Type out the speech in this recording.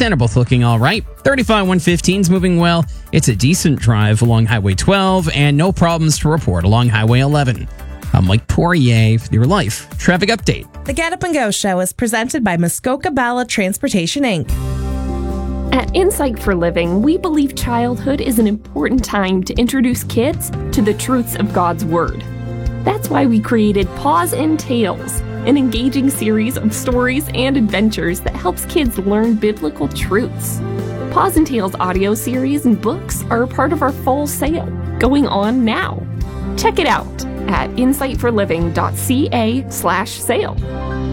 10 are both looking all right. 35 115's moving well. It's a decent drive along Highway 12 and no problems to report along Highway 11. I'm Mike Poirier for your Life Traffic Update. The Get Up and Go show is presented by Muskoka Bala Transportation, Inc. At Insight for Living, we believe childhood is an important time to introduce kids to the truths of God's Word. That's why we created Paws and Tales, an engaging series of stories and adventures that helps kids learn biblical truths. Paws and Tales audio series and books are a part of our fall sale, going on now. Check it out at insightforliving.ca/sale.